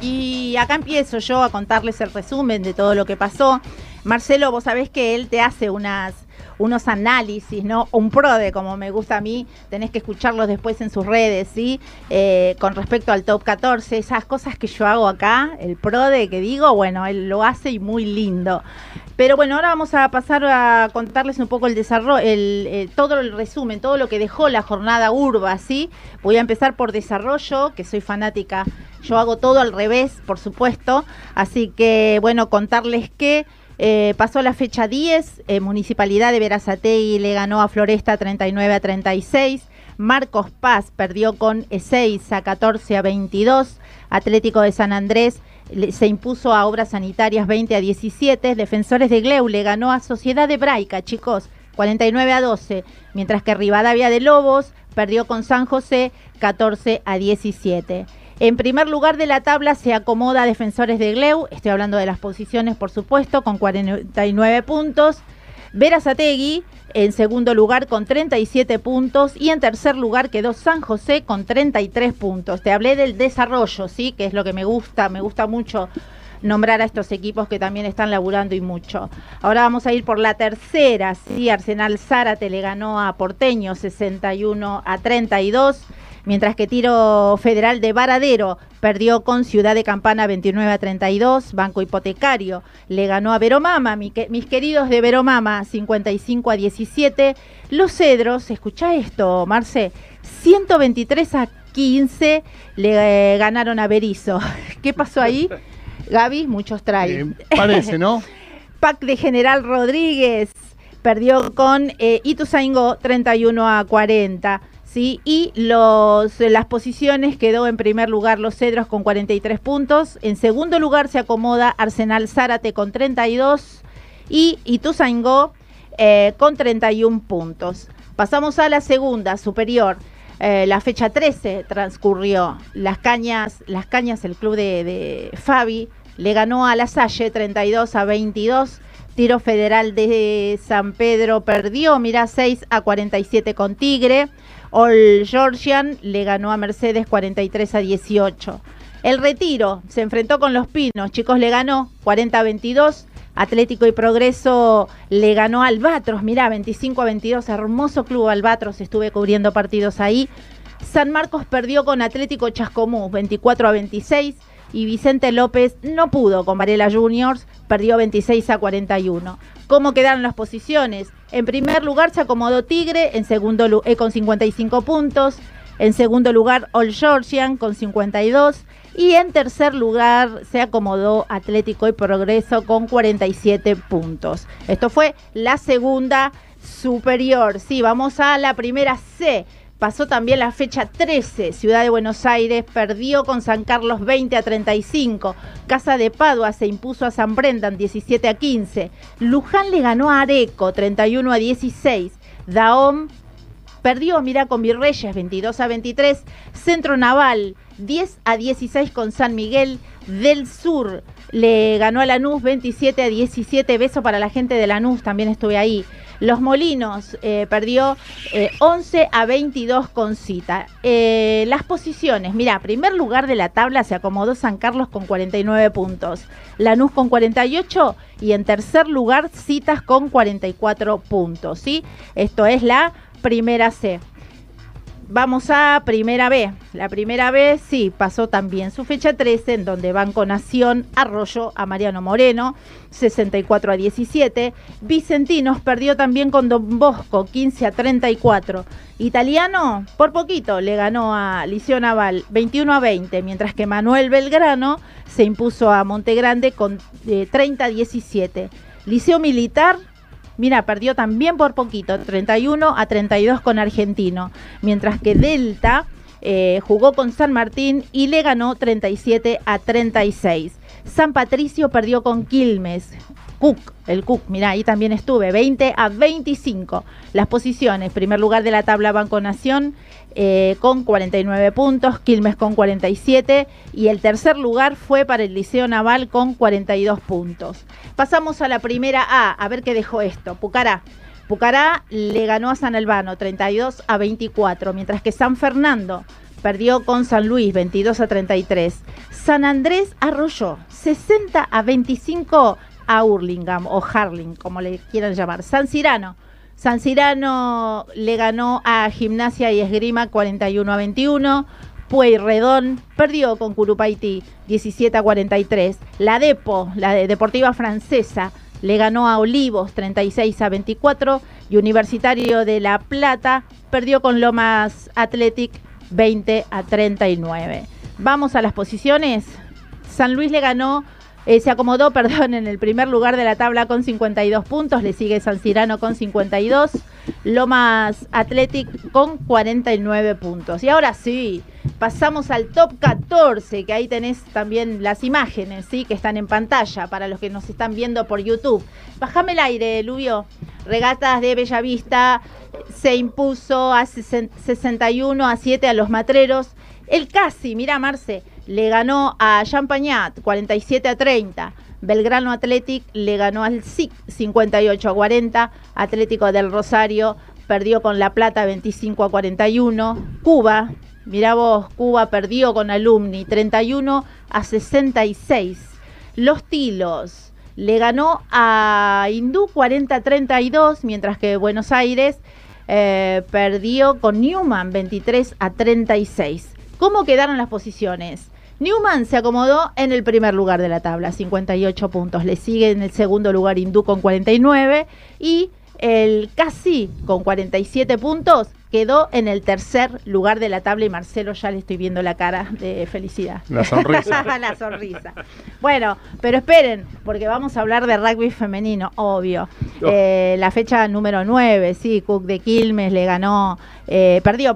Y acá empiezo yo a contarles el resumen de todo lo que pasó. Marcelo, vos sabés que él te hace unos análisis, ¿no? Un PRODE, como me gusta a mí, tenés que escucharlos después en sus redes, ¿sí? Con respecto al top 14, esas cosas que yo hago acá, el PRODE que digo, bueno, él lo hace y muy lindo. Pero bueno, ahora vamos a pasar a contarles un poco el desarrollo, todo el resumen, todo lo que dejó la jornada urba, ¿sí? Voy a empezar por desarrollo, que soy fanática, yo hago todo al revés, por supuesto, así que bueno, contarles que pasó la fecha 10, Municipalidad de Berazategui le ganó a Floresta 39-36, Marcos Paz perdió con Ezeiza 14-22, Atlético de San Andrés se impuso a Obras Sanitarias 20-17, Defensores de Gleu le ganó a Sociedad Hebraica, chicos, 49-12, mientras que Rivadavia de Lobos perdió con San José 14-17. En primer lugar de la tabla se acomoda Defensores de Gleu, estoy hablando de las posiciones por supuesto, con 49 puntos. Berazategui en segundo lugar con 37 puntos y en tercer lugar quedó San José con 33 puntos. Te hablé del desarrollo, ¿sí? Que es lo que me gusta mucho nombrar a estos equipos que también están laburando y mucho. Ahora vamos a ir por la tercera, ¿sí? Arsenal Zárate le ganó a Porteño 61-32. Mientras que Tiro Federal de Varadero perdió con Ciudad de Campana 29-32, Banco Hipotecario le ganó a Veromama, mis queridos de Veromama 55-17, Los Cedros, escuchá esto, Marce, 123-15 le ganaron a Berizo. ¿Qué pasó ahí? Gaby, muchos traen. Parece, ¿no? PAC de General Rodríguez perdió con Ituzaingó 31-40. Sí, y las posiciones quedó en primer lugar Los Cedros con 43 puntos, en segundo lugar se acomoda Arsenal Zárate con 32 y Ituzaingó con 31 puntos. Pasamos a la segunda, superior. La fecha 13 transcurrió. Las Cañas, el club de Fabi, le ganó a La Salle 32-22. Tiro Federal de San Pedro perdió, mirá, 6-47 con Tigre. All Georgian le ganó a Mercedes 43-18. El Retiro se enfrentó con Los Pinos, chicos, le ganó 40-22. Atlético y Progreso le ganó a Albatros, mirá, 25-22, hermoso club Albatros, estuve cubriendo partidos ahí. San Marcos perdió con Atlético Chascomús 24-26 y Vicente López no pudo con Varela Juniors, perdió 26-41. ¿Cómo quedaron las posiciones? En primer lugar se acomodó Tigre en segundo con 55 puntos, en segundo lugar All Georgian con 52 y en tercer lugar se acomodó Atlético y Progreso con 47 puntos. Esto fue la segunda superior. Sí, vamos a la primera C. Pasó también la fecha 13, Ciudad de Buenos Aires perdió con San Carlos 20-35, Casa de Padua se impuso a San Brendan 17-15, Luján le ganó a Areco 31-16, Dahom perdió, mirá, con Virreyes 22-23, Centro Naval 10-16 con San Miguel del Sur, le ganó a Lanús 27-17, beso para la gente de Lanús, también estuve ahí. Los Molinos perdió 11-22 con Cita. Las posiciones, mirá, primer lugar de la tabla se acomodó San Carlos con 49 puntos, Lanús con 48 y en tercer lugar Citas con 44 puntos, ¿sí? Esto es la primera C. Vamos a primera B. La primera B, sí, pasó también su fecha 13, en donde Banco Nación arrolló a Mariano Moreno, 64-17. Vicentinos perdió también con Don Bosco, 15-34. Italiano, por poquito, le ganó a Liceo Naval, 21-20, mientras que Manuel Belgrano se impuso a Montegrande con 30-17. Liceo Militar, mira, perdió también por poquito, 31-32 con Argentino, mientras que Delta jugó con San Martín y le ganó 37-36. San Patricio perdió con Quilmes. El Cook, mirá, ahí también estuve, 20-25. Las posiciones, primer lugar de la tabla Banco Nación con 49 puntos, Quilmes con 47 y el tercer lugar fue para el Liceo Naval con 42 puntos. Pasamos a la primera A ver qué dejó esto. Pucará le ganó a San Albano 32-24, mientras que San Fernando perdió con San Luis 22-33. San Andrés arrolló 60-25 a Hurlingham o Harling, como le quieran llamar. San Cirano le ganó a Gimnasia y Esgrima 41-21. Pueyrredón perdió con Curupaití 17-43. La Deportiva Francesa, le ganó a Olivos 36-24 y Universitario de La Plata perdió con Lomas Athletic 20-39. Vamos a las posiciones. San Luis se acomodó en el primer lugar de la tabla con 52 puntos, le sigue San Cirano con 52, Lomas Athletic con 49 puntos. Y ahora sí, pasamos al top 14, que ahí tenés también las imágenes, ¿sí?, que están en pantalla para los que nos están viendo por YouTube. Bájame el aire, Lubio. Regatas de Bellavista se impuso a 61-7 a los Matreros. El Casi, mira Marce, le ganó a Champagnat 47-30. Belgrano Athletic le ganó al SIC 58-40. Atlético del Rosario perdió con La Plata 25-41. Cuba, mirá vos, Cuba perdió con Alumni 31-66. Los Tilos le ganó a Hindú 40-32, mientras que Buenos Aires perdió con Newman 23-36. ¿Cómo quedaron las posiciones? Newman se acomodó en el primer lugar de la tabla, 58 puntos. Le sigue en el segundo lugar Hindú con 49 y el Casi con 47 puntos quedó en el tercer lugar de la tabla y Marcelo ya le estoy viendo la cara de felicidad. La sonrisa. La sonrisa. Bueno, pero esperen, porque vamos a hablar de rugby femenino, obvio. La fecha número 9, sí, Cook de Quilmes le ganó, perdió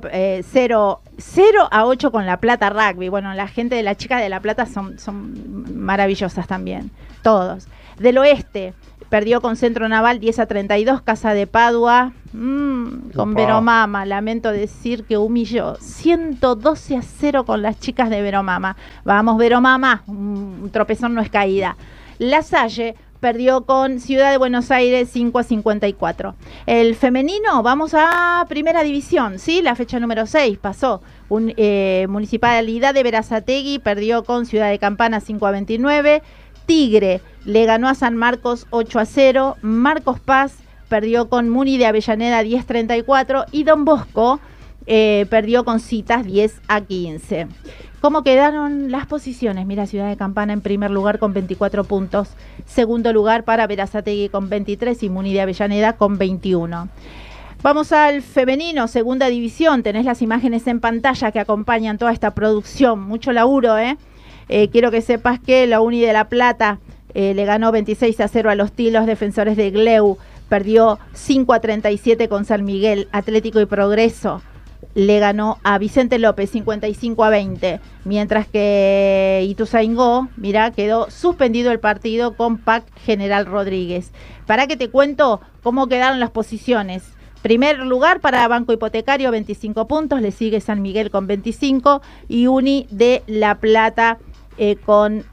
0-8 con La Plata Rugby. Bueno, la gente de las chicas de La Plata son maravillosas también, todos. Del Oeste, perdió con Centro Naval 10-32, Casa de Padua, con Veromama, lamento decir que humilló 112-0 con las chicas de Veromama. Vamos, Veromama, un tropezón no es caída. La Salle perdió con Ciudad de Buenos Aires 5-54. El femenino, vamos a Primera División, ¿sí? La fecha número 6 pasó. Municipalidad de Berazategui perdió con Ciudad de Campana 5-29. Tigre le ganó a San Marcos 8-0. Marcos Paz perdió con Muni de Avellaneda 10-34. Y Don Bosco perdió con Citas 10-15. ¿Cómo quedaron las posiciones? Mira, Ciudad de Campana en primer lugar con 24 puntos. Segundo lugar para Berazategui con 23 y Muni de Avellaneda con 21. Vamos al femenino, segunda división. Tenés las imágenes en pantalla que acompañan toda esta producción. Mucho laburo, quiero que sepas que la Uni de La Plata le ganó 26-0 a los Tilos, Defensores de Gleu. Perdió 5-37 con San Miguel. Atlético y Progreso le ganó a Vicente López 55-20, mientras que Ituzaingó, mirá, quedó suspendido el partido con PAC General Rodríguez. Para que te cuento cómo quedaron las posiciones. Primer lugar para Banco Hipotecario, 25 puntos, le sigue San Miguel con 25 y Uni de La Plata con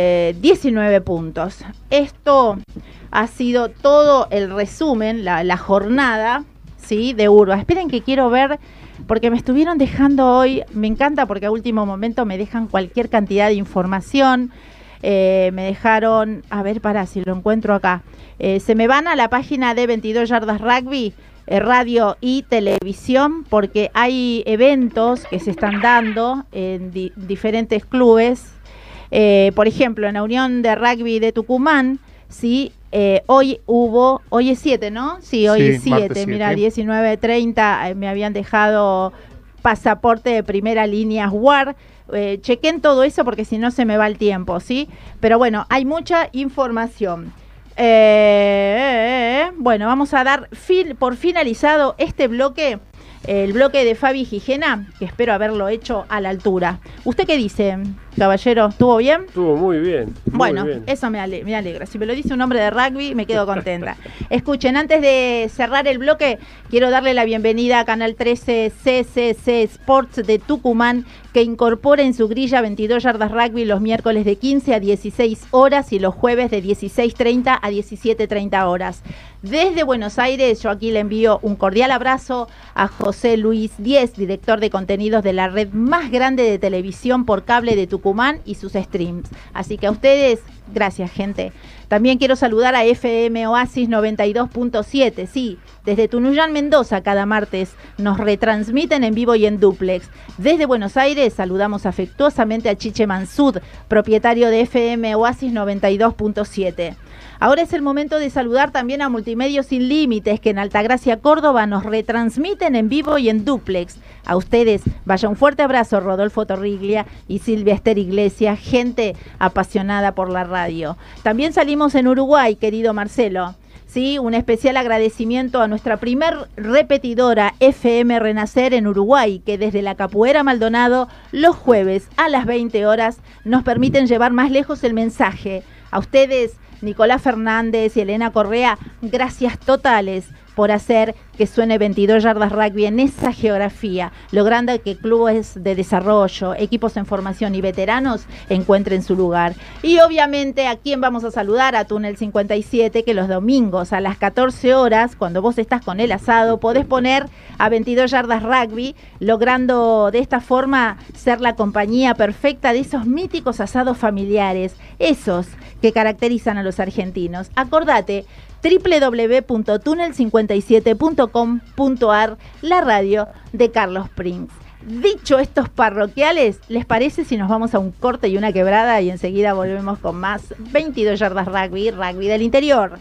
19 puntos. Esto ha sido todo el resumen, la jornada, ¿sí?, de Urba. Esperen que quiero ver, porque me estuvieron dejando hoy, me encanta porque a último momento me dejan cualquier cantidad de información. Me dejaron, a ver, si lo encuentro acá. Se me van a la página de 22 Yardas Rugby, radio y televisión, porque hay eventos que se están dando en diferentes clubes. Por ejemplo, en la Unión de Rugby de Tucumán, sí, hoy es 7, ¿no? Sí, hoy es 7, mira, 19:30 me habían dejado pasaporte de primera línea WAR. Chequen todo eso porque si no se me va el tiempo, ¿sí? Pero bueno, hay mucha información. Bueno, vamos a dar por finalizado este bloque, el bloque de Fabi Gijena, que espero haberlo hecho a la altura. ¿Usted qué dice? caballero? ¿Estuvo bien? Estuvo muy bien. Bueno, muy bien. eso me alegra. Si me lo dice un hombre de rugby, me quedo contenta. Escuchen, antes de cerrar el bloque, quiero darle la bienvenida a Canal 13 CCC Sports de Tucumán, que incorpora en su grilla 22 yardas rugby los miércoles de 15 a 16 horas y los jueves de 16:30 a 17:30 horas. Desde Buenos Aires, yo aquí le envío un cordial abrazo a José Luis Díez, director de contenidos de la red más grande de televisión por cable de Tucumán y sus streams. Así que a ustedes, gracias, gente. También quiero saludar a FM Oasis 92.7. Sí, desde Tunuyán, Mendoza, cada martes nos retransmiten en vivo y en duplex. Desde Buenos Aires saludamos afectuosamente a Chiche Mansud, propietario de FM Oasis 92.7. Ahora es el momento de saludar también a Multimedios Sin Límites, que en Altagracia, Córdoba, nos retransmiten en vivo y en dúplex. A ustedes, vaya un fuerte abrazo, Rodolfo Torriglia y Silvia Esther Iglesias, gente apasionada por la radio. También salimos en Uruguay, querido Marcelo. Sí, un especial agradecimiento a nuestra primer repetidora FM Renacer en Uruguay, que desde la Capuera Maldonado, los jueves a las 20 horas, nos permiten llevar más lejos el mensaje. A ustedes, Nicolás Fernández y Elena Correa, gracias totales por hacer que suene 22 yardas rugby en esa geografía, logrando que clubes de desarrollo, equipos en formación y veteranos encuentren su lugar. Y obviamente, ¿a quién vamos a saludar? A Túnel 57, que los domingos a las 14 horas, cuando vos estás con el asado, podés poner a 22 yardas rugby, logrando de esta forma ser la compañía perfecta de esos míticos asados familiares, esos que caracterizan a los argentinos. Acordate, www.tunnel57.com.ar, la radio de Carlos Prince. Dicho estos parroquiales, ¿les parece si nos vamos a un corte y una quebrada y enseguida volvemos con más 22 yardas rugby, rugby del interior?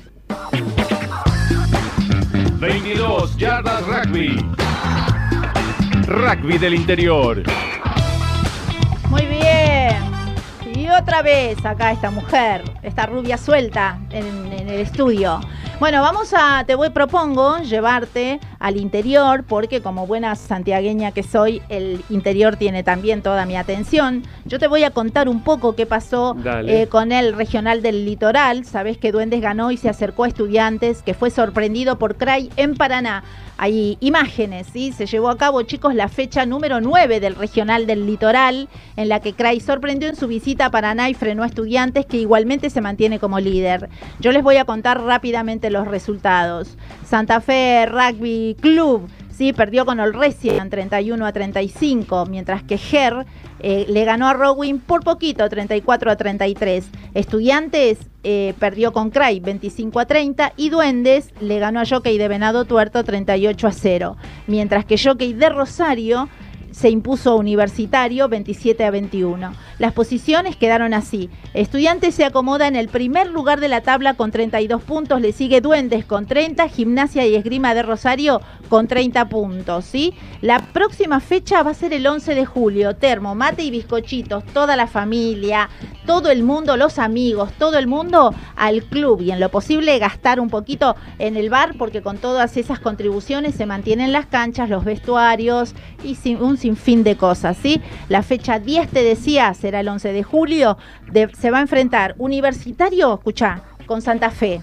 22 yardas rugby, rugby del interior. Muy bien. Y otra vez acá esta mujer, esta rubia suelta en el estudio. Bueno, propongo llevarte al interior, porque como buena santiagueña que soy, el interior tiene también toda mi atención. Yo te voy a contar un poco qué pasó con el regional del litoral. Sabés que Duendes ganó y se acercó a Estudiantes, que fue sorprendido por CRAI en Paraná. Hay imágenes, ¿sí? Se llevó a cabo, chicos, la fecha número 9 del regional del litoral, en la que CRAI sorprendió en su visita a Paraná y frenó a Estudiantes, que igualmente se mantiene como líder. Yo les voy a contar rápidamente los resultados. Santa Fe Rugby Club, sí, perdió con Olresian 31-35, mientras que GER le ganó a Rowing por poquito, 34-33. Estudiantes perdió con CRAI 25-30 y Duendes le ganó a Jockey de Venado Tuerto 38-0, mientras que Jockey de Rosario se impuso Universitario 27-21. Las posiciones quedaron así. Estudiantes se acomoda en el primer lugar de la tabla con 32 puntos, le sigue Duendes con 30, Gimnasia y Esgrima de Rosario con 30 puntos, ¿sí? La próxima fecha va a ser el 11 de julio, termo, mate y bizcochitos, toda la familia, todo el mundo, los amigos, todo el mundo al club, y en lo posible gastar un poquito en el bar, porque con todas esas contribuciones se mantienen las canchas, los vestuarios y un sinfín de cosas, ¿sí? La fecha 10, te decía, será el 11 de julio, se va a enfrentar Universitario, escuchá, con Santa Fe,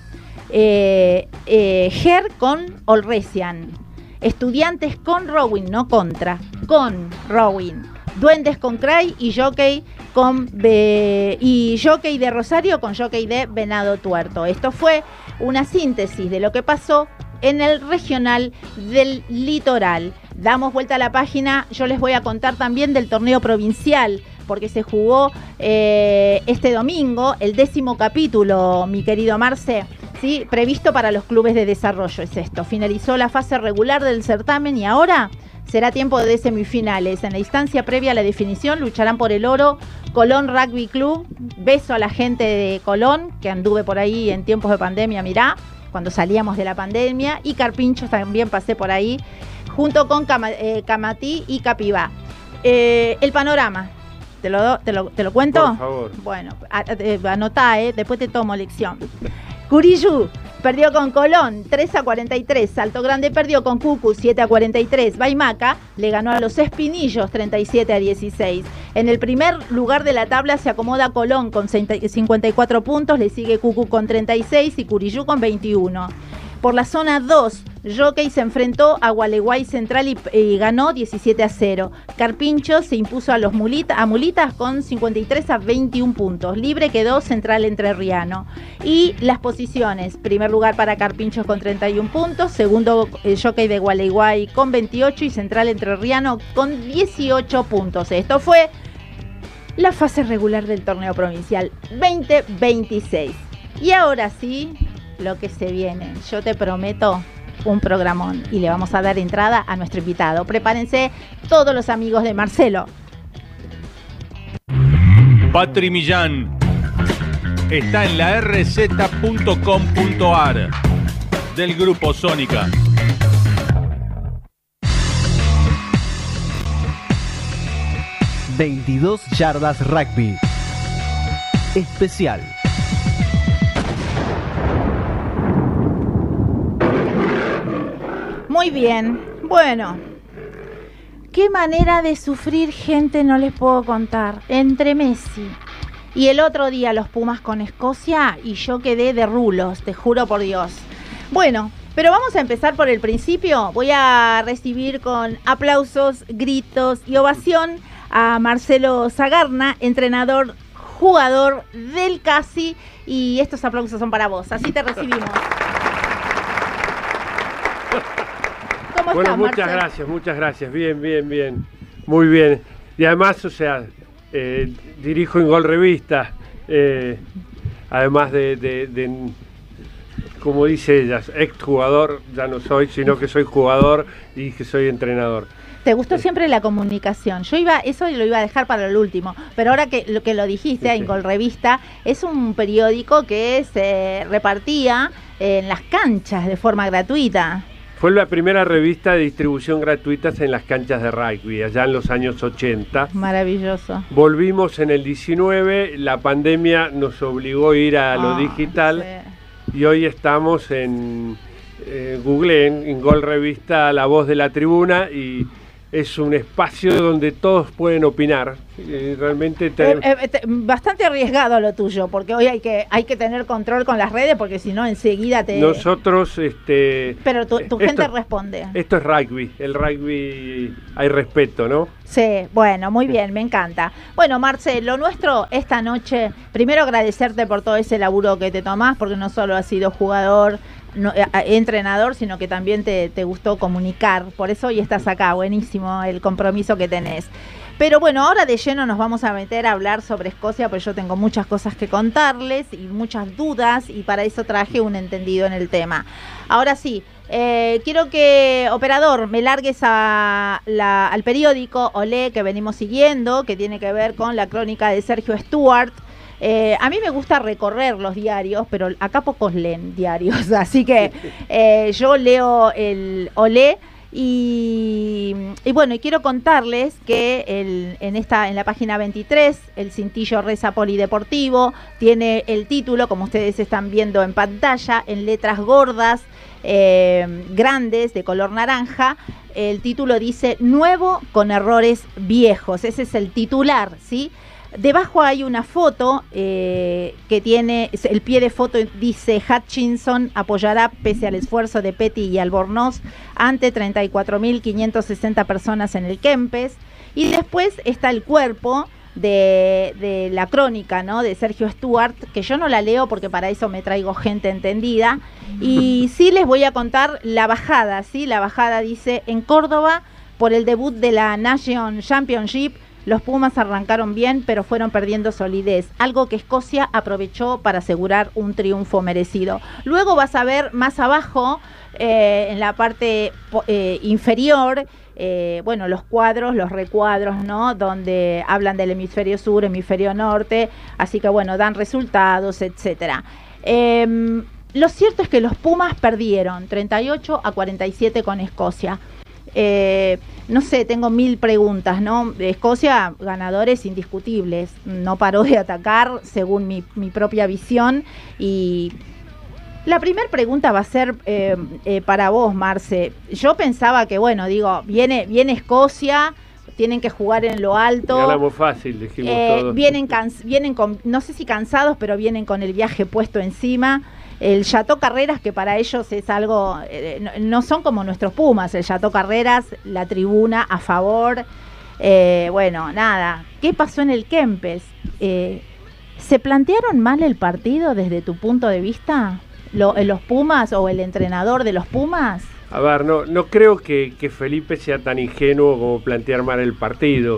GER con Olresian, Estudiantes con Rowing, no contra, con Rowing, Duendes con CRAI y Jockey de Rosario con Jockey de Venado Tuerto. Esto fue una síntesis de lo que pasó en el regional del litoral. Damos vuelta a la página, yo les voy a contar también del torneo provincial, porque se jugó este domingo el 10º capítulo, mi querido Marce, ¿sí? Previsto para los clubes de desarrollo es esto. Finalizó la fase regular del certamen y ahora será tiempo de semifinales. En la instancia previa a la definición lucharán por el oro Colón Rugby Club. Beso a la gente de Colón, que anduve por ahí en tiempos de pandemia, mirá, cuando salíamos de la pandemia, y Carpinchos también pasé por ahí, junto con Camatí y Capibá. El panorama, ¿te lo cuento? Por favor. Bueno, anotá, después te tomo lección. Curiyú, perdió con Colón 3-43. Salto Grande perdió con Cucu 7-43. Baimaca le ganó a los Espinillos 37-16. En el primer lugar de la tabla se acomoda Colón con 54 puntos, le sigue Cucu con 36 y Curiyú con 21. Por la zona 2, Jockey se enfrentó a Gualeguay Central y ganó 17-0. Carpincho se impuso a Mulitas con 53-21 puntos. Libre quedó Central Entrerriano. Y las posiciones: primer lugar para Carpinchos con 31 puntos, segundo Jockey de Gualeguay con 28 y Central Entrerriano con 18 puntos. Esto fue la fase regular del torneo provincial 2026. Y ahora sí, lo que se viene. Yo te prometo un programón y le vamos a dar entrada a nuestro invitado. Prepárense todos los amigos de Marcelo. Patri Millán está en la rz.com.ar del Grupo Sónica. ...22 yardas rugby especial. Muy bien, bueno, qué manera de sufrir, gente, no les puedo contar. Entre Messi y el otro día los Pumas con Escocia, y yo quedé de rulos, te juro por Dios. Bueno, pero vamos a empezar por el principio. Voy a recibir con aplausos, gritos y ovación a Marcelo Zagarna, entrenador, jugador del CASI, y estos aplausos son para vos, así te recibimos. Bueno, muchas gracias, bien, muy bien. Y además, o sea, dirijo en Gol Revista, además de, como dice ella, exjugador, ya no soy, sino que soy jugador y que soy entrenador. ¿Te gustó siempre la comunicación? Eso lo iba a dejar para el último, pero ahora que lo dijiste, sí. En Gol Revista, es un periódico que se repartía en las canchas de forma gratuita. Fue la primera revista de distribución gratuita en las canchas de rugby, allá en los años 80. Maravilloso. Volvimos en el 19, la pandemia nos obligó a ir a lo digital, sí. Y hoy estamos en Google, en Gol Revista, La Voz de la Tribuna, y es un espacio donde todos pueden opinar. Realmente bastante arriesgado lo tuyo, porque hoy hay que tener control con las redes, porque si no enseguida te... Nosotros... Pero tu gente responde. Esto es rugby, el rugby hay respeto, ¿no? Sí, bueno, muy bien, me encanta. Bueno, Marcelo, lo nuestro esta noche, primero agradecerte por todo ese laburo que te tomás, porque no solo has sido jugador, entrenador, sino que también te gustó comunicar, por eso hoy estás acá, buenísimo el compromiso que tenés. Pero bueno, ahora de lleno nos vamos a meter a hablar sobre Escocia, porque yo tengo muchas cosas que contarles y muchas dudas, y para eso traje un entendido en el tema. Ahora sí, quiero que, operador, me largues al periódico Olé, que venimos siguiendo, que tiene que ver con la crónica de Sergio Stuart. A mí me gusta recorrer los diarios, pero acá pocos leen diarios, así que yo leo el Olé. Y bueno, y quiero contarles que en la página 23, el cintillo Reza Polideportivo tiene el título, como ustedes están viendo en pantalla, en letras gordas, grandes, de color naranja. El título dice: nuevo con errores viejos. Ese es el titular, ¿sí? Debajo hay una foto que tiene, el pie de foto dice: Hutchinson apoyará pese al esfuerzo de Petty y Albornoz ante 34.560 personas en el Kempes. Y después está el cuerpo de la crónica, ¿no?, de Sergio Stuart, que yo no la leo porque para eso me traigo gente entendida. Y sí les voy a contar la bajada, ¿sí? La bajada dice: en Córdoba, por el debut de la Nation Championship, los Pumas arrancaron bien, pero fueron perdiendo solidez, algo que Escocia aprovechó para asegurar un triunfo merecido. Luego vas a ver más abajo, en la parte inferior, bueno, los cuadros, los recuadros, ¿no?, donde hablan del hemisferio sur, hemisferio norte, así que bueno, dan resultados, etcétera. Lo cierto es que los Pumas perdieron 38-47 con Escocia. No sé, tengo 1000 preguntas, ¿no? Escocia, ganadores indiscutibles, no paró de atacar según mi propia visión, y La primera pregunta va a ser para vos, Marce. Yo pensaba que, bueno, digo, viene Escocia, tienen que jugar en lo alto. Ganamos fácil, dijimos todos. Vienen con, no sé si cansados, pero vienen con el viaje puesto encima. El Chateau Carreras, que para ellos es algo, no son como nuestros Pumas, el Chateau Carreras, la tribuna a favor. Bueno, nada, ¿qué pasó en el Kempes? ¿Se plantearon mal el partido desde tu punto de vista? ¿Los Pumas o el entrenador de los Pumas? A ver, no creo que Felipe sea tan ingenuo como plantear mal el partido.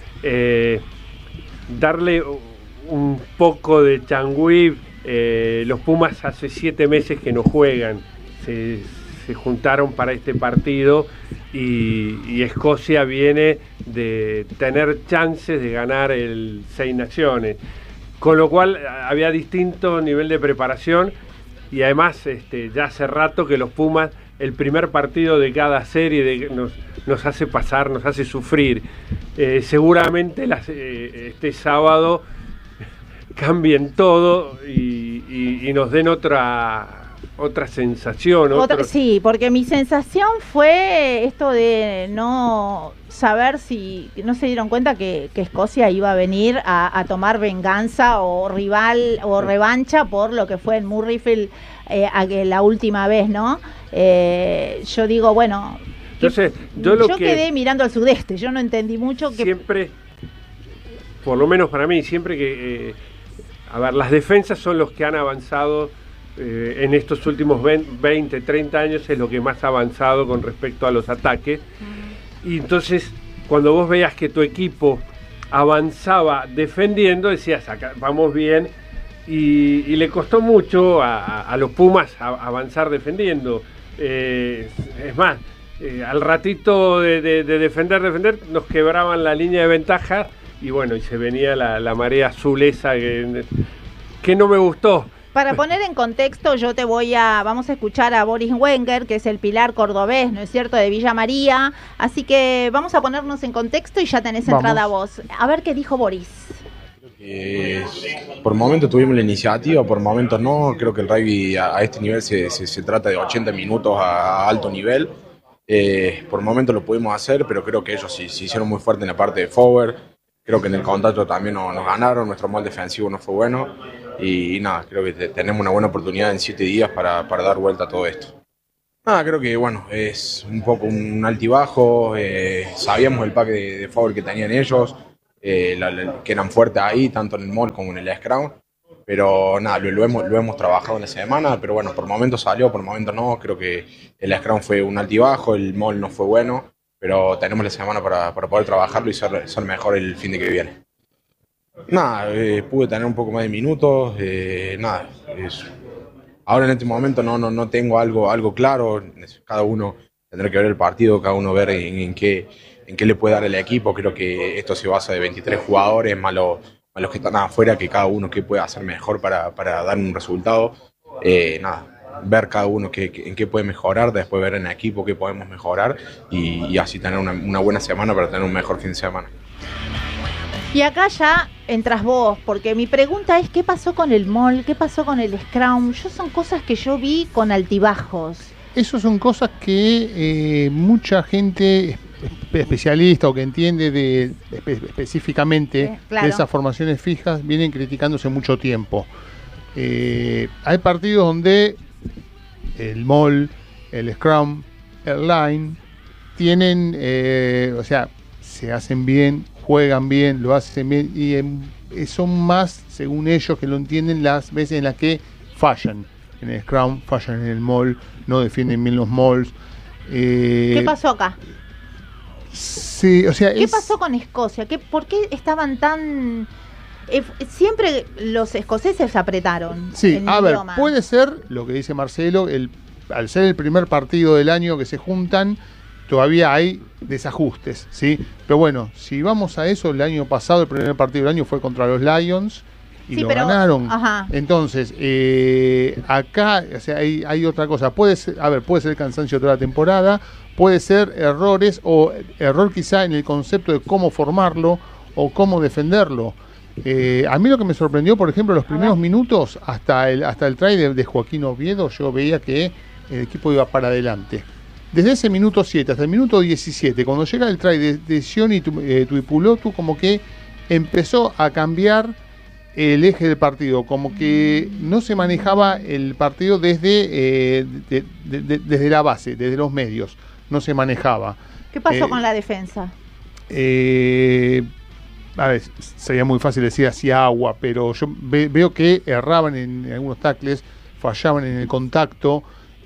Darle un poco de changüí. Los Pumas hace 7 meses que no juegan. Se juntaron para este partido y Escocia viene de tener chances de ganar el 6 Naciones. Con lo cual había distinto nivel de preparación. Y además ya hace rato que los Pumas, el primer partido de cada serie nos hace pasar, nos hace sufrir. Seguramente este sábado cambien todo y nos den otra sensación. Sí, porque mi sensación fue esto de no saber si no se dieron cuenta que Escocia iba a venir a tomar venganza o rival o revancha por lo que fue en Murrayfield la última vez, ¿no? Yo digo, bueno, entonces, yo quedé mirando al sudeste, yo no entendí mucho. Siempre, por lo menos para mí, siempre que a ver, las defensas son los que han avanzado en estos últimos 20, 30 años, es lo que más ha avanzado con respecto a los ataques. Y entonces, cuando vos veías que tu equipo avanzaba defendiendo, decías, acá vamos bien, y le costó mucho a los Pumas avanzar defendiendo. Es más, al ratito de defender, nos quebraban la línea de ventaja, y bueno, y se venía la marea azul esa que no me gustó. Para poner en contexto, vamos a escuchar a Boris Wenger, que es el pilar cordobés, ¿no es cierto?, de Villa María. Así que vamos a ponernos en contexto y ya tenés entrada vos. A ver qué dijo Boris. Por momentos tuvimos la iniciativa, por momentos no. Creo que el rugby a este nivel se trata de 80 minutos a alto nivel. Por momentos lo pudimos hacer, pero creo que ellos se hicieron muy fuerte en la parte de forward. Creo que en el contacto también nos ganaron, nuestro mal defensivo no fue bueno. Y nada, creo que tenemos una buena oportunidad en 7 días para dar vuelta a todo esto. Nada, creo que bueno, es un poco un altibajo. Sabíamos el pack de forward que tenían ellos, que eran fuertes ahí, tanto en el mall como en el scrum. Pero nada, lo hemos trabajado en la semana, pero bueno, por momentos salió, por momentos no. Creo que el scrum fue un altibajo, el mall no fue bueno, pero tenemos la semana para poder trabajarlo y ser mejor el fin de que viene. Nada, pude tener un poco más de minutos, nada. Ahora en este momento no tengo algo claro. Cada uno tendrá que ver el partido, cada uno ver en qué le puede dar el equipo. Creo que esto se basa de 23 jugadores, más los que están afuera, que cada uno qué puede hacer mejor para dar un resultado. Nada, ver cada uno en qué puede mejorar, después ver en el equipo qué podemos mejorar y así tener una buena semana para tener un mejor fin de semana. Y acá ya entras vos, porque mi pregunta es, ¿qué pasó con el mall? ¿Qué pasó con el scrum? Son cosas que yo vi con altibajos. Esas son cosas que mucha gente especialista o que entiende específicamente claro, de esas formaciones fijas vienen criticándose mucho tiempo. Hay partidos donde el mall, el scrum, el line tienen, se hacen bien, juegan bien, lo hacen bien y son más, según ellos que lo entienden, las veces en las que fallan en el scrum, fallan en el mall, no defienden bien los malls. ¿Qué pasó acá? Sí, ¿Qué pasó con Escocia? ¿Por qué estaban tan...? Siempre los escoceses apretaron. Sí, a ver, puede ser lo que dice Marcelo, al ser el primer partido del año que se juntan, todavía hay desajustes, ¿sí? Pero bueno, si vamos a eso, el año pasado, el primer partido del año fue contra los Lions y lo ganaron. Ajá. Entonces, acá, hay otra cosa. Puede ser el cansancio de toda la temporada, puede ser errores o error quizá en el concepto de cómo formarlo o cómo defenderlo. A mí lo que me sorprendió, por ejemplo, los primeros minutos, hasta el try de Joaquín Oviedo, yo veía que el equipo iba para adelante. Desde ese minuto 7 hasta el minuto 17, cuando llega el try de Sioni Tuipulotu, como que empezó a cambiar el eje del partido, como que no se manejaba el partido desde la base, desde los medios, no se manejaba. ¿Qué pasó con la defensa? A ver, sería muy fácil decir hacia agua, pero yo veo que erraban en algunos tackles, fallaban en el contacto,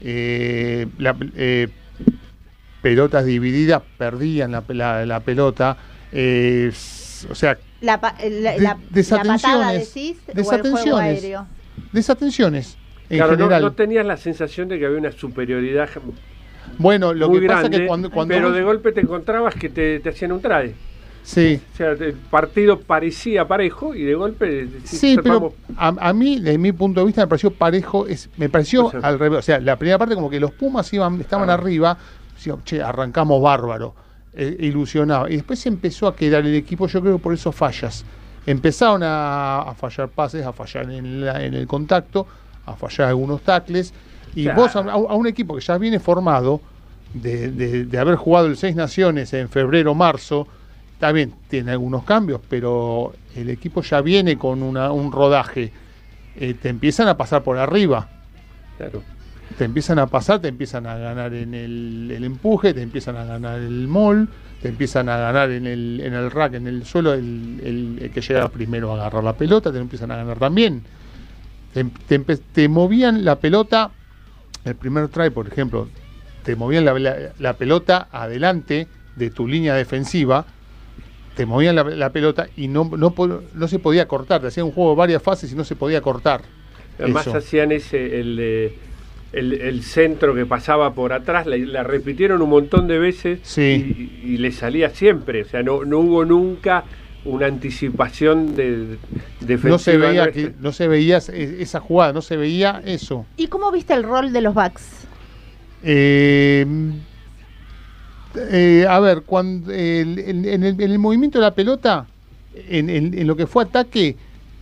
pelotas divididas, perdían la pelota, o sea, desatenciones, desatenciones en claro, general. No tenías la sensación de que había una superioridad bueno, lo muy que grande, pasa que cuando pero de golpe te encontrabas que te hacían un try. Sí. O sea, el partido parecía parejo y de golpe... Sí, pero a mí, desde mi punto de vista, me pareció parejo, me pareció al revés. O sea, la primera parte como que los Pumas estaban arriba, decían, che, arrancamos bárbaro, ilusionado. Y después se empezó a quedar el equipo, yo creo, por esos fallas. Empezaron a fallar pases, a fallar en el contacto, a fallar algunos tackles. Y vos a un equipo que ya viene formado, de haber jugado el Seis Naciones en febrero, marzo, está bien, tiene algunos cambios, pero el equipo ya viene con un rodaje. Te empiezan a pasar por arriba. Claro. Te empiezan a pasar, te empiezan a ganar en el empuje, te empiezan a ganar el mall, te empiezan a ganar en el rack, en el suelo, el que llega primero a agarrar la pelota, te empiezan a ganar también. Te movían la pelota, el primer try, por ejemplo, te movían la pelota adelante de tu línea defensiva, te movían la pelota y no se podía cortar, te hacían un juego de varias fases y no se podía cortar. Además hacían el centro que pasaba por atrás, la repitieron un montón de veces, sí. y le salía siempre, o sea, no hubo nunca una anticipación de defensiva. No se veía esa jugada, no se veía eso. ¿Y cómo viste el rol de los backs? A ver, cuando en el movimiento de la pelota, en lo que fue ataque,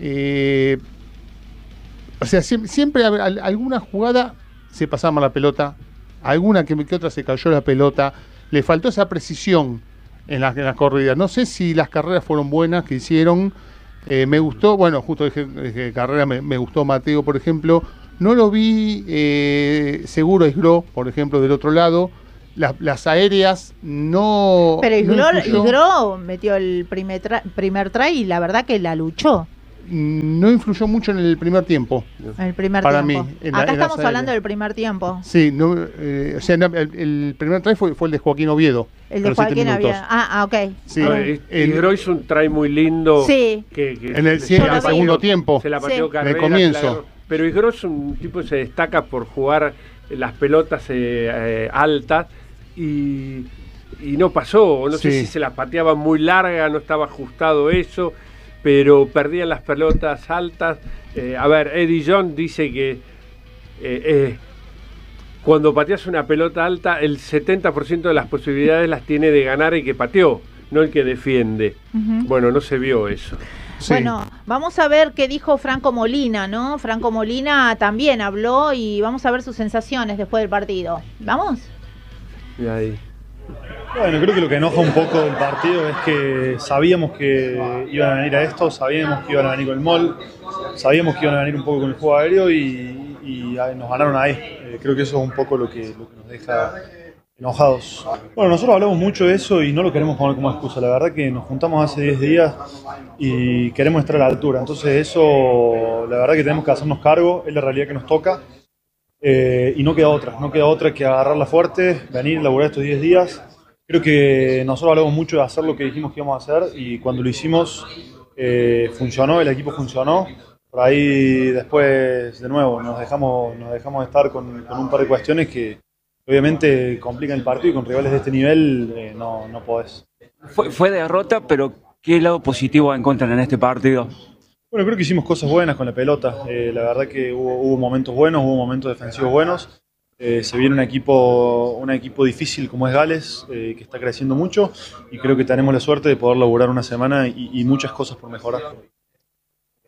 o sea, siempre alguna jugada se pasaba mal la pelota, alguna que otra se cayó la pelota, le faltó esa precisión en las corridas. No sé si las carreras fueron buenas que hicieron. Me gustó, bueno, justo dije carrera, me gustó Mateo, por ejemplo. No lo vi seguro a Isgro, por ejemplo, del otro lado. Las aéreas no... Pero Isgro metió el primer try y la verdad que la luchó. No influyó mucho en el primer tiempo. El primer para tiempo. Mí. Acá estamos hablando del primer tiempo. Sí, o sea, el primer try fue el de Joaquín Oviedo. El de Joaquín Oviedo. Ok. Sí. Isgro hizo un try muy lindo. Sí. En el segundo tiempo. Se la pateó Carrera. En el comienzo. Pero Isgro es un tipo que se destaca por jugar las pelotas altas y no pasó. No sé si se las pateaba muy larga, no estaba ajustado eso, pero perdían las pelotas altas. A ver, Eddie John dice que cuando pateas una pelota alta, el 70% de las posibilidades las tiene de ganar el que pateó, no el que defiende. Bueno, no se vio eso. Sí. Bueno, vamos a ver qué dijo Franco Molina, ¿no? Franco Molina también habló y vamos a ver sus sensaciones después del partido. ¿Vamos? Y ahí. Bueno, creo que lo que enoja un poco del partido es que sabíamos que iban a venir a esto, sabíamos que iban a venir con el mall, sabíamos que iban a venir un poco con el juego aéreo y nos ganaron ahí. Creo que eso es un poco lo que nos deja enojados. Bueno, nosotros hablamos mucho de eso y no lo queremos poner como excusa. La verdad que nos juntamos hace 10 días y queremos estar a la altura. Entonces eso, la verdad que tenemos que hacernos cargo, es la realidad que nos toca. Y no queda otra que agarrarla fuerte, venir, laburar estos 10 días. Creo que nosotros hablamos mucho de hacer lo que dijimos que íbamos a hacer y cuando lo hicimos funcionó, el equipo funcionó. Por ahí después, de nuevo, nos dejamos estar con un par de cuestiones que obviamente complican el partido y con rivales de este nivel no podés. Fue derrota, pero ¿qué lado positivo encuentran en este partido? Bueno, creo que hicimos cosas buenas con la pelota. La verdad que hubo momentos buenos, hubo momentos defensivos buenos. Se viene un equipo difícil como es Gales, que está creciendo mucho y creo que tenemos la suerte de poder laburar una semana y muchas cosas por mejorar.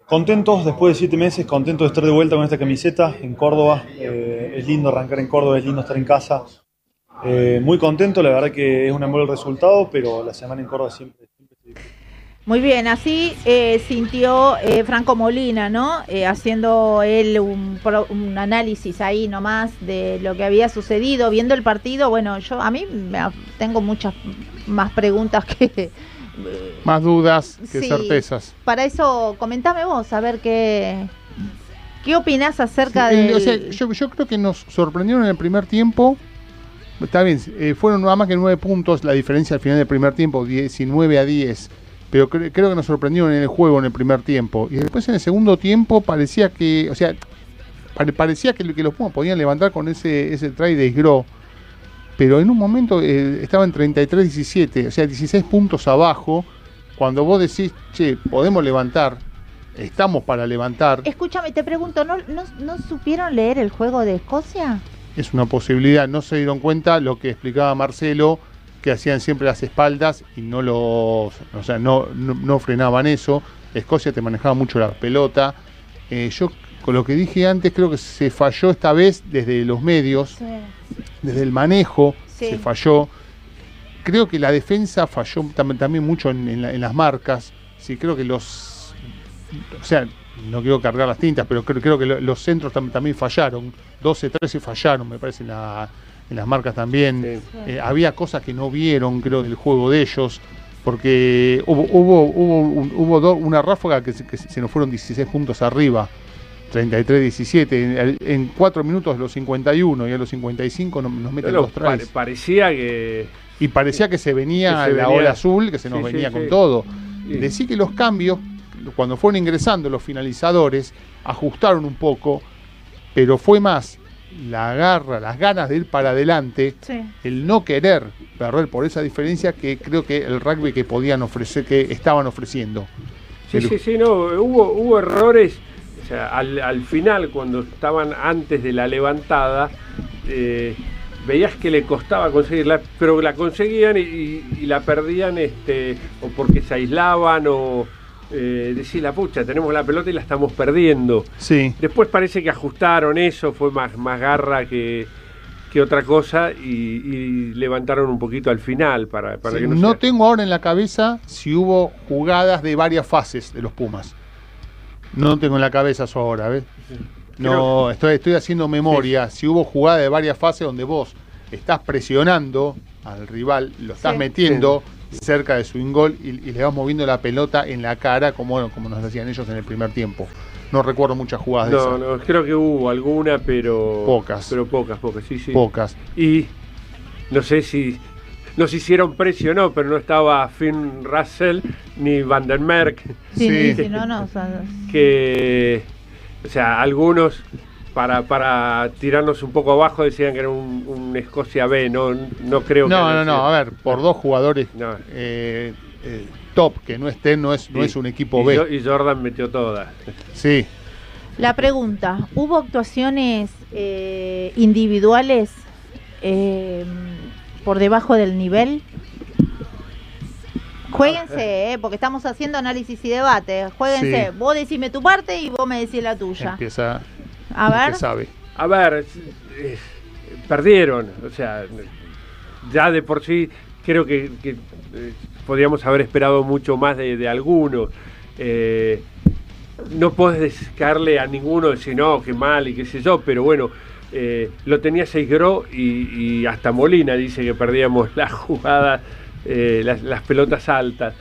Contentos, después de 7 meses, contentos de estar de vuelta con esta camiseta en Córdoba. Es lindo arrancar en Córdoba, es lindo estar en casa. Muy contento, la verdad que es un embole el resultado, pero la semana en Córdoba siempre Muy bien, así sintió Franco Molina, ¿no? Haciendo él un análisis ahí nomás de lo que había sucedido, viendo el partido. Bueno, tengo muchas más preguntas que... más dudas que sí, certezas. Para eso, comentame vos, a ver qué opinás acerca de... O sea, yo creo que nos sorprendieron en el primer tiempo. Está bien, fueron nada más que 9 puntos la diferencia al final del primer tiempo, 19-10. Pero creo que nos sorprendieron en el juego en el primer tiempo. Y después en el segundo tiempo parecía que, o sea, parecía que los Pumas podían levantar con ese try de Sgro. Pero en un momento estaba en 33-17, o sea, 16 puntos abajo. Cuando vos decís, che, podemos levantar, estamos para levantar. Escúchame, te pregunto, ¿no supieron leer el juego de Escocia? Es una posibilidad, no se dieron cuenta lo que explicaba Marcelo, que hacían siempre las espaldas y no frenaban eso. Escocia te manejaba mucho la pelota. Yo con lo que dije antes creo que se falló esta vez desde los medios, sí. Desde el manejo, sí. Se falló. Creo que la defensa falló también mucho en las marcas. Sí, creo que o sea, no quiero cargar las tintas, pero creo que los centros también fallaron. 12-13 fallaron, me parece, en las marcas también. Sí. Había cosas que no vieron, creo, del juego de ellos, porque hubo una ráfaga que se nos fueron 16 puntos arriba, 33-17, en 4 minutos los 51, y a los 55 nos meten los tries. Parecía que... Y parecía que se venía la ola azul, que se nos venía con todo. Sí. Decí que los cambios, cuando fueron ingresando los finalizadores, ajustaron un poco, pero fue más la garra, las ganas de ir para adelante, sí. El no querer perder por esa diferencia que creo que el rugby que podían ofrecer, que estaban ofreciendo. Sí, no, hubo errores, o sea, al final, cuando estaban antes de la levantada, veías que le costaba conseguirla, pero la conseguían y la perdían, o porque se aislaban o... decir la pucha, tenemos la pelota y la estamos perdiendo. Sí. Después parece que ajustaron eso, fue más garra que otra cosa y levantaron un poquito al final para sí, que no tengo ahora en la cabeza si hubo jugadas de varias fases de los Pumas. No tengo en la cabeza eso ahora, ¿ves? Sí. No, estoy haciendo memoria. Sí. Si hubo jugadas de varias fases donde vos estás presionando al rival, lo estás metiendo cerca de su gol y le vas moviendo la pelota en la cara como nos hacían ellos en el primer tiempo. No recuerdo muchas jugadas de esas. No, creo que hubo alguna, pero... Pocas. Pero pocas, sí. Pocas. Y no sé si nos hicieron precio o no, pero no estaba Finn Russell ni Van der Merk. Sí. O sea, algunos... Para tirarnos un poco abajo decían que era un Escocia B, no creo que... No, a ver, por dos jugadores top que no estén, no es un equipo B. Y Jordan metió todas. Sí. La pregunta, ¿hubo actuaciones individuales por debajo del nivel? Juéguense, porque estamos haciendo análisis y debate. Juéguense, sí. Vos decime tu parte y vos me decís la tuya. Empieza... A ver, perdieron, o sea, ya de por sí creo que podríamos haber esperado mucho más de algunos. No podés caerle a ninguno, decir no, qué mal y qué sé yo, pero bueno, lo tenía Sgro y hasta Molina dice que perdíamos las jugadas, las pelotas altas.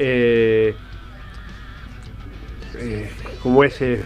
Como ese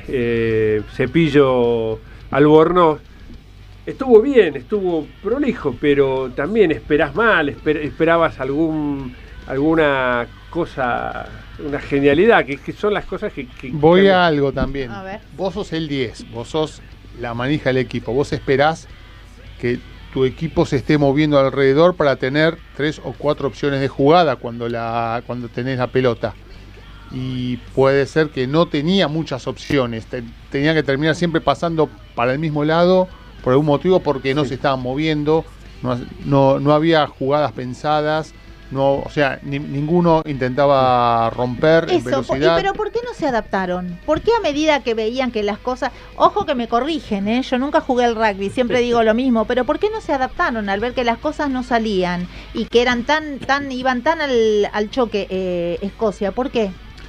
Cepillo Albornoz, estuvo bien, estuvo prolijo, pero también esperás mal, esperabas alguna cosa, una genialidad, que son las cosas que voy a algo también. A ver. Vos sos el 10, vos sos la manija del equipo, vos esperás que tu equipo se esté moviendo alrededor para tener 3 o 4 opciones de jugada cuando tenés la pelota. Y puede ser que no tenía muchas opciones, tenía que terminar siempre pasando para el mismo lado por algún motivo, porque no se estaban moviendo, no había jugadas pensadas, No, o sea, ninguno intentaba romper en velocidad. Pero ¿por qué no se adaptaron? ¿Por qué a medida que veían que las cosas... Ojo que me corrigen, yo nunca jugué al rugby, siempre digo lo mismo, pero ¿por qué no se adaptaron al ver que las cosas no salían y que eran iban tan al choque Escocia? ¿Por qué?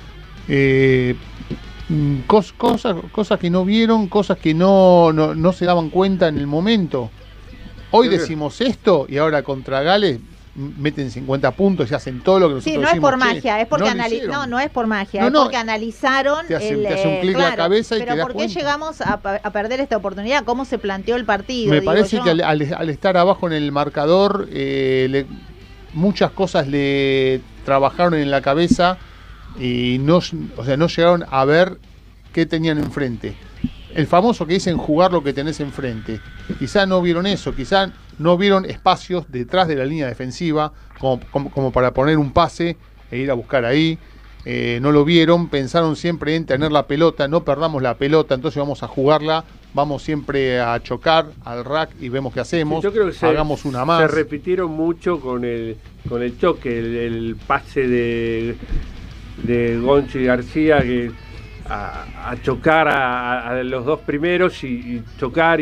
Cosas que no vieron, cosas que no se daban cuenta en el momento. Hoy decimos esto y ahora contra Gales meten 50 puntos y hacen todo lo que nosotros decimos. Sí, no es por magia, es porque no es por magia, es porque analizaron. Te hace un clic la cabeza y te das pero ¿por qué llegamos a perder esta oportunidad? ¿Cómo se planteó el partido? Me parece que al estar abajo en el marcador, muchas cosas le trabajaron en la cabeza y no llegaron a ver qué tenían enfrente. El famoso que dicen jugar lo que tenés enfrente. Quizá no vieron eso, quizá no vieron espacios detrás de la línea defensiva como para poner un pase e ir a buscar ahí. No lo vieron, pensaron siempre en tener la pelota, no perdamos la pelota, entonces vamos a jugarla, vamos siempre a chocar al rack y vemos qué hacemos, yo creo que hagamos una más. Se repitieron mucho con el choque, el pase de Gonchi García que a chocar a los dos primeros y chocar.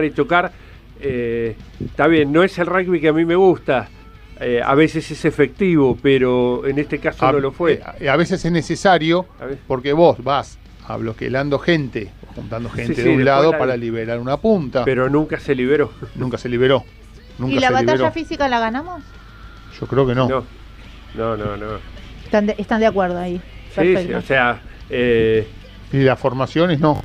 Está bien, no es el rugby que a mí me gusta, a veces es efectivo, pero en este caso no lo fue. A veces es necesario porque vos vas bloqueando gente, juntando gente de un lado para liberar una punta. Pero nunca se liberó. ¿Y la batalla física la ganamos? Yo creo que no. No. Están de acuerdo ahí. Perfecto. Sí, o sea... ¿Y las formaciones no?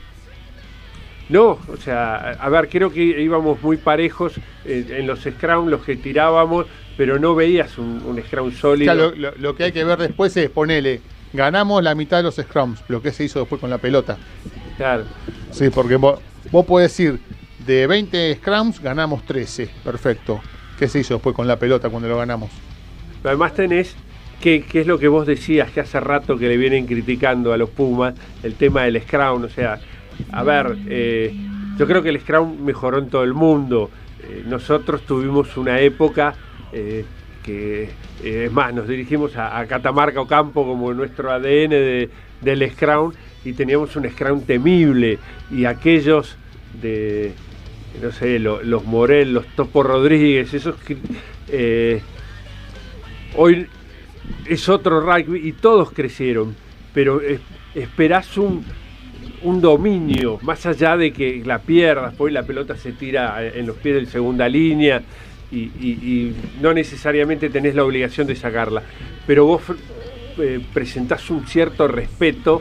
No, o sea, a ver, creo que íbamos muy parejos en los scrum, los que tirábamos, pero no veías un scrum sólido. O sea, lo que hay que ver después es ponele, ganamos la mitad de los scrums, lo que se hizo después con la pelota. Claro. Sí, porque vos podés decir, de 20 scrums ganamos 13, perfecto. ¿Qué se hizo después con la pelota cuando lo ganamos? Además tenés... ¿Qué es lo que vos decías que hace rato que le vienen criticando a los Pumas? El tema del scrum, o sea, a ver, yo creo que el scrum mejoró en todo el mundo. Nosotros tuvimos una época que, es más, nos dirigimos a Catamarca Ocampo como nuestro ADN del scrum y teníamos un scrum temible y aquellos de, no sé, los Morel, los Topo Rodríguez, esos que hoy... Es otro rugby y todos crecieron, pero esperás un dominio, más allá de que la pierdas, pues la pelota se tira en los pies del segunda línea y no necesariamente tenés la obligación de sacarla, pero vos presentás un cierto respeto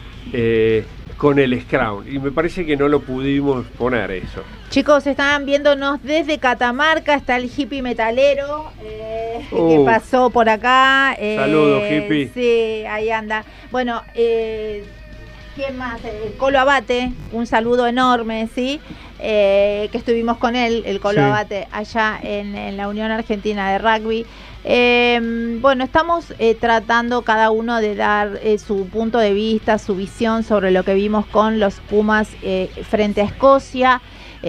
con el scrum y me parece que no lo pudimos poner eso. Chicos, están viéndonos desde Catamarca, está el hippie metalero que pasó por acá. Saludos, hippie. Sí, ahí anda. Bueno, ¿quién más? Colo Abate, un saludo enorme, ¿sí? Que estuvimos con él, el Colo Abate, allá en la Unión Argentina de Rugby. Bueno, estamos tratando cada uno de dar su punto de vista, su visión sobre lo que vimos con los Pumas frente a Escocia.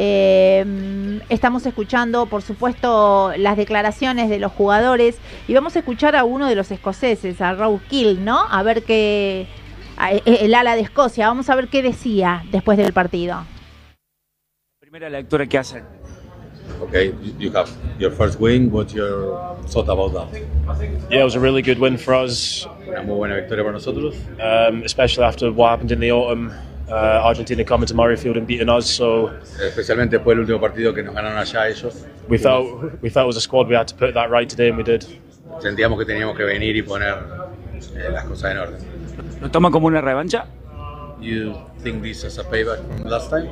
Estamos escuchando, por supuesto, las declaraciones de los jugadores y vamos a escuchar a uno de los escoceses, a Ross Gill, ¿no? A ver qué, el ala de Escocia, vamos a ver qué decía después del partido. Primera lectura que hacen. Okay, you have your first win. What's your thought about that? Yeah, it was a really good win for us. Una muy buena victoria para nosotros. Especially after what happened in the autumn. Argentina coming to Murrayfield and beating us, so especialmente después del último partido que nos ganaron allá ellos. We felt as a squad we had to put that right today, and we did. Sentíamos que teníamos que venir y poner las cosas en orden. ¿Lo toma como una revancha? You think this is a payback from last time?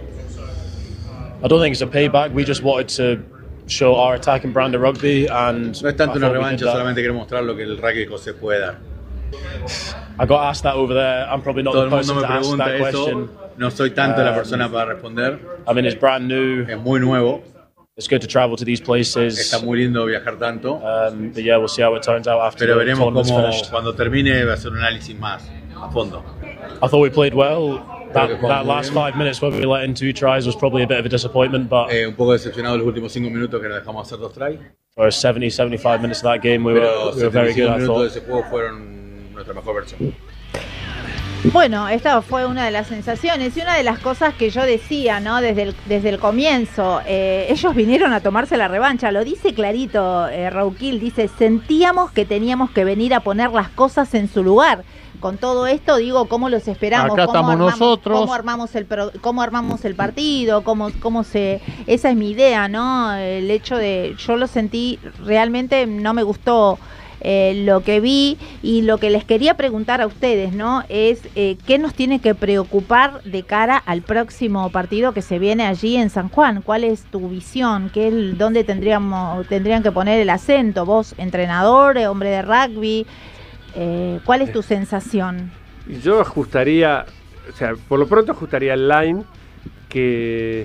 I don't think it's a payback. We just wanted to show our attacking brand of rugby, and no es tanto una revancha, solamente queremos mostrar lo que el rugby se puede dar. I got asked that over there. I'm probably not the person to ask that question. No soy tanto la persona para responder. I mean, it's brand new. Es muy nuevo. It's good to travel to these places. Está muy lindo viajar tanto. But yeah, we'll see how it turns out after. Pero veremos cómo finished. Cuando termine va a ser un análisis más a fondo. I thought we played well. That last 5 minutes where we let in 2 tries was probably a bit of a disappointment, but un poco decepcionado los últimos 5 minutos que nos dejamos hacer 2 tries. For 70, 75 minutes of that game, we were very good, I minutos de thought. ese juego fueron nuestra mejor versión. Bueno, esta fue una de las sensaciones y una de las cosas que yo decía, ¿no? Desde el comienzo, ellos vinieron a tomarse la revancha, lo dice clarito Rouquil, dice, sentíamos que teníamos que venir a poner las cosas en su lugar. Con todo esto, digo, ¿cómo los esperamos? Acá estamos nosotros. ¿Cómo armamos el partido? Esa es mi idea, ¿no? El hecho de, yo lo sentí, realmente no me gustó lo que vi, y lo que les quería preguntar a ustedes, ¿no? Es ¿qué nos tiene que preocupar de cara al próximo partido que se viene allí en San Juan? ¿Cuál es tu visión? ¿Dónde tendrían que poner el acento? Vos, entrenador, hombre de rugby, ¿cuál es tu sensación? Yo ajustaría, o sea, por lo pronto ajustaría el line, que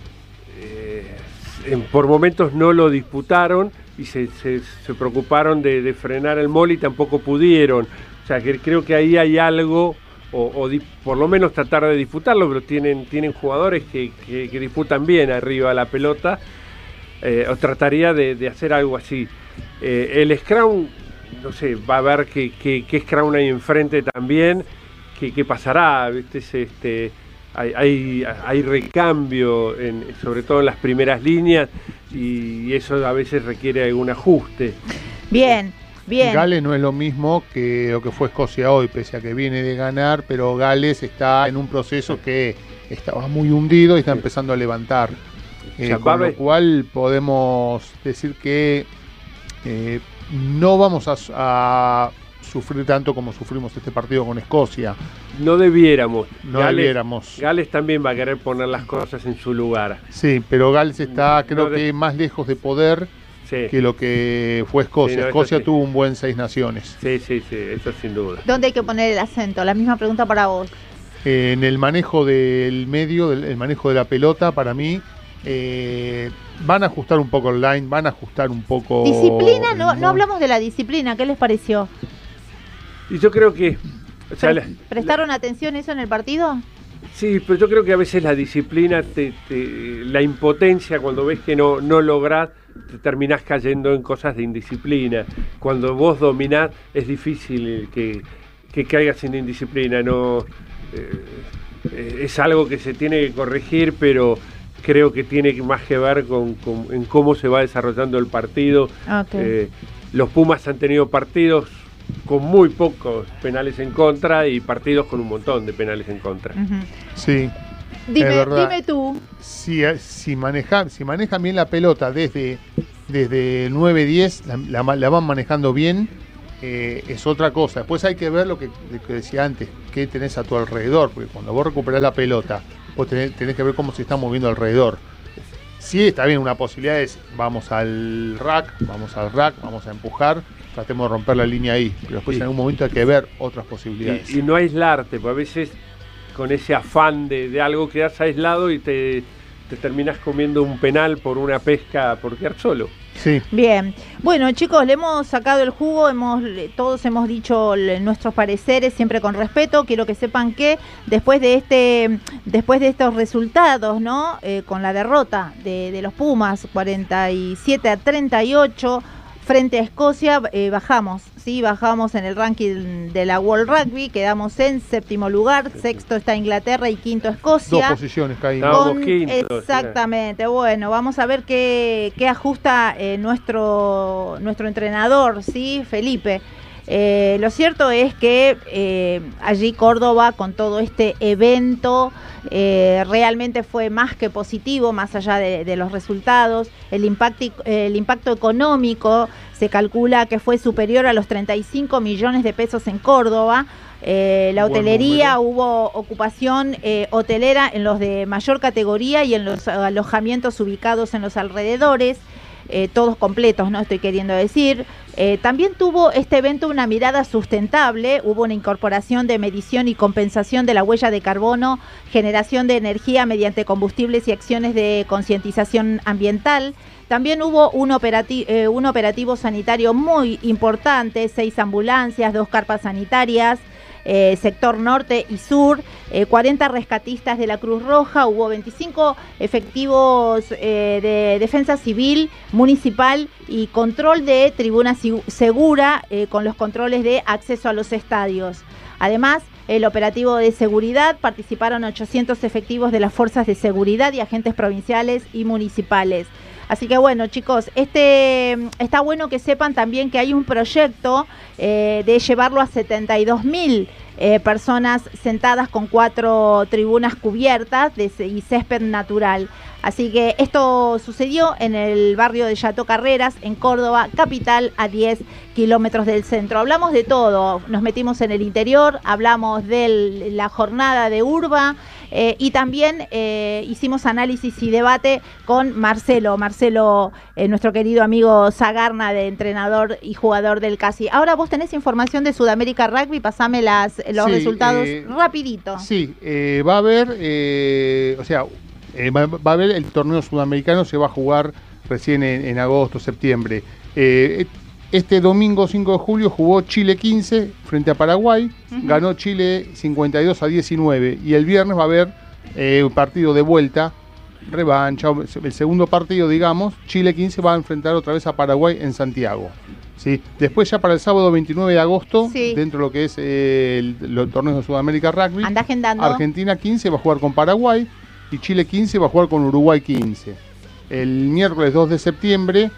por momentos no lo disputaron y se preocuparon de frenar el mall y tampoco pudieron. O sea, que creo que ahí hay algo, por lo menos tratar de disputarlo, pero tienen jugadores que disputan bien arriba la pelota, o trataría de hacer algo así. El scrum, no sé, va a ver qué scrum hay enfrente también, qué pasará, ¿viste? Hay recambio, sobre todo en las primeras líneas, y eso a veces requiere algún ajuste. Bien. Gales no es lo mismo que lo que fue Escocia hoy, pese a que viene de ganar, pero Gales está en un proceso que estaba muy hundido y está empezando a levantar. Con lo cual podemos decir que no vamos a sufrir tanto como sufrimos este partido con Escocia. No debiéramos. Debiéramos. Gales también va a querer poner las cosas en su lugar. Sí, pero Gales está, creo que más lejos de poder que lo que fue Escocia. Sí, Escocia sí. tuvo un buen 6 Naciones. Sí, eso sin duda. ¿Dónde hay que poner el acento? La misma pregunta para vos. En el manejo del medio, el manejo de la pelota, para mí, van a ajustar un poco el line, van a ajustar un poco... ¿Disciplina? No hablamos de la disciplina. ¿Qué les pareció? Y yo creo que... O sea, ¿Prestaron atención eso en el partido? Sí, pero yo creo que a veces la disciplina, la impotencia, cuando ves que no lográs, te terminás cayendo en cosas de indisciplina. Cuando vos dominás, es difícil que caigas en indisciplina. Es algo que se tiene que corregir, pero creo que tiene más que ver en cómo se va desarrollando el partido. Okay. Los Pumas han tenido partidos con muy pocos penales en contra y partidos con un montón de penales en contra. Uh-huh. Sí. Dime tú. Si manejan bien la pelota desde 9-10, la van manejando bien, es otra cosa. Después hay que ver lo que decía antes, qué tenés a tu alrededor, porque cuando vos recuperás la pelota, vos tenés que ver cómo se está moviendo alrededor. Sí, está bien, una posibilidad es vamos al rack, vamos a empujar, tratemos de romper la línea ahí, pero después en algún momento hay que ver otras posibilidades. Y no aislarte, porque a veces con ese afán de algo quedás aislado y te terminás comiendo un penal por una pesca por quedar solo. Sí. Bien. Bueno, chicos, le hemos sacado el jugo, todos hemos dicho nuestros pareceres, siempre con respeto. Quiero que sepan que después de estos resultados, ¿no? Con la derrota de los Pumas, 47-38, frente a Escocia, bajamos en el ranking de la World Rugby, quedamos en 7º lugar, 6º está Inglaterra y 5º Escocia. 2 posiciones caímos. Exactamente, bueno, vamos a ver qué ajusta nuestro entrenador, ¿sí? Felipe. Lo cierto es que allí Córdoba, con todo este evento, realmente fue más que positivo, más allá de los resultados. El impacto económico se calcula que fue superior a los 35 millones de pesos en Córdoba. La hotelería, hubo ocupación hotelera en los de mayor categoría y en los alojamientos ubicados en los alrededores. Todos completos, ¿no? Estoy queriendo decir. También tuvo este evento una mirada sustentable, hubo una incorporación de medición y compensación de la huella de carbono, generación de energía mediante combustibles y acciones de concientización ambiental. También hubo un operativo sanitario muy importante, 6 ambulancias, 2 carpas sanitarias, sector norte y sur, 40 rescatistas de la Cruz Roja, hubo 25 efectivos de defensa civil, municipal y control de tribuna segura con los controles de acceso a los estadios. Además, el operativo de seguridad participaron 800 efectivos de las fuerzas de seguridad y agentes provinciales y municipales. Así que bueno, chicos, está bueno que sepan también que hay un proyecto de llevarlo a 72.000 personas sentadas con 4 tribunas cubiertas y césped natural. Así que esto sucedió en el barrio de Chateau Carreras, en Córdoba, capital, a 10 kilómetros del centro. Hablamos de todo, nos metimos en el interior, hablamos de la jornada de Urba y también hicimos análisis y debate con Marcelo, nuestro querido amigo Zagarna, de entrenador y jugador del CASI. Ahora vos tenés información de Sudamérica Rugby, pasame los resultados rapidito. Sí, va a haber, va a haber el torneo sudamericano, se va a jugar recién en agosto, septiembre. Este domingo 5 de julio jugó Chile 15 frente a Paraguay, ganó Chile 52-19 y el viernes va a haber un partido de vuelta, revancha, el segundo partido, digamos. Chile 15 va a enfrentar otra vez a Paraguay en Santiago. ¿Sí? Después ya para el sábado 29 de agosto, dentro de lo que es los torneos de Sudamérica Rugby, anda agendando. Argentina 15 va a jugar con Paraguay y Chile 15 va a jugar con Uruguay 15. El miércoles 2 de septiembre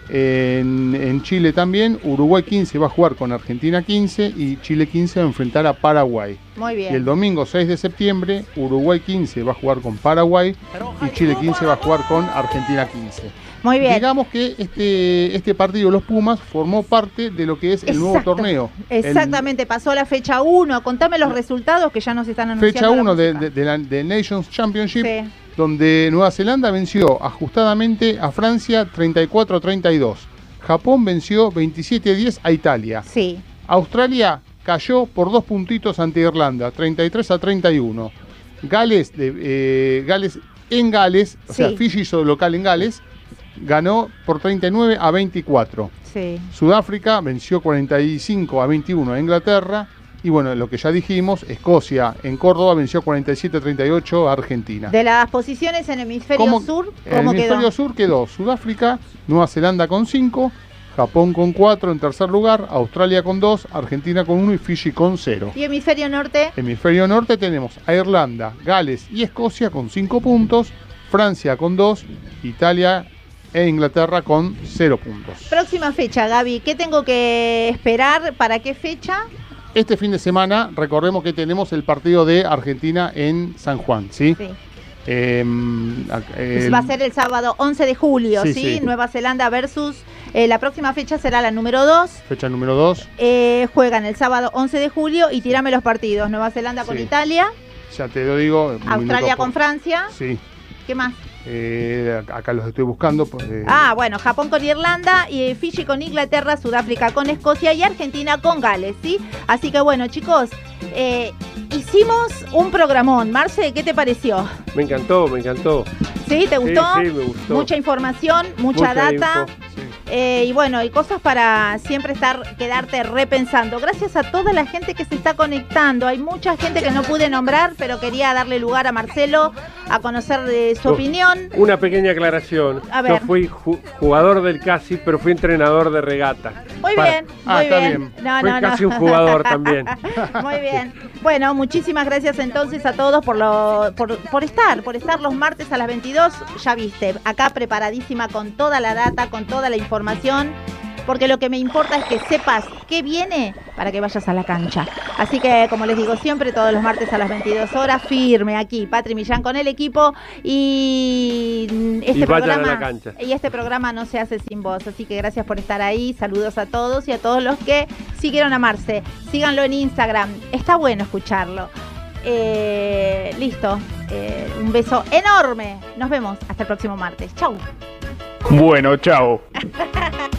en Chile también, Uruguay 15 va a jugar con Argentina 15 y Chile 15 va a enfrentar a Paraguay. Muy bien. Y el domingo 6 de septiembre, Uruguay 15 va a jugar con Paraguay y Chile 15 va a jugar con Argentina 15. Muy bien. Digamos que este partido de los Pumas formó parte de lo que es el nuevo torneo. Exactamente, pasó la fecha 1. Contame los resultados que ya nos están anunciando. Fecha 1 de Nations Championship, donde Nueva Zelanda venció ajustadamente a Francia 34-32. Japón venció 27-10 a Italia. Sí. Australia cayó por 2 puntitos ante Irlanda, 33-31. Gales en Gales, o sea, Fiji hizo local en Gales, ganó por 39-24. Sí. Sudáfrica venció 45-21 a Inglaterra. Y bueno, lo que ya dijimos, Escocia en Córdoba venció 47-38 a Argentina. De las posiciones en el hemisferio sur, ¿cómo quedó? En el hemisferio sur quedó Sudáfrica, Nueva Zelanda con 5, Japón con 4 en tercer lugar, Australia con 2, Argentina con 1 y Fiji con 0. ¿Y hemisferio norte? Hemisferio norte tenemos a Irlanda, Gales y Escocia con 5 puntos, Francia con 2, Italia e Inglaterra con 0 puntos. Próxima fecha, Gaby, ¿qué tengo que esperar? ¿Para qué fecha? Este fin de semana, recordemos que tenemos el partido de Argentina en San Juan, ¿sí? Sí. Va a ser el sábado 11 de julio, ¿sí? Nueva Zelanda versus... la próxima fecha será la número 2. Fecha número 2. Juegan el sábado 11 de julio y tirame los partidos. Nueva Zelanda con Italia. Ya te lo digo. Australia con Francia. Sí. ¿Qué más? Acá los estoy buscando. Bueno, Japón con Irlanda, Fiji con Inglaterra, Sudáfrica con Escocia y Argentina con Gales, ¿sí? Así que bueno, chicos, hicimos un programón. Marce, ¿qué te pareció? Me encantó. ¿Sí? ¿Te gustó? Sí, me gustó. Mucha información, mucha data. Y bueno, y cosas para siempre quedarte repensando. Gracias a toda la gente que se está conectando. Hay mucha gente que no pude nombrar, pero quería darle lugar a Marcelo a conocer su opinión. Una pequeña aclaración. A ver. Yo fui jugador del CASI, pero fui entrenador de regata. Muy bien. Está bien. Fui casi un jugador también. Muy bien. Bueno, muchísimas gracias entonces a todos por estar los martes a las 22. Ya viste, acá preparadísima con toda la data, con toda la información, porque lo que me importa es que sepas qué viene para que vayas a la cancha. Así que, como les digo siempre, todos los martes a las 22 horas, firme aquí, Patri Millán con el equipo, y este programa no se hace sin vos. Así que gracias por estar ahí, saludos a todos y a todos los que siguieron a Marce. Síganlo en Instagram, está bueno escucharlo. Listo, un beso enorme. Nos vemos hasta el próximo martes. Chau. Bueno, chao.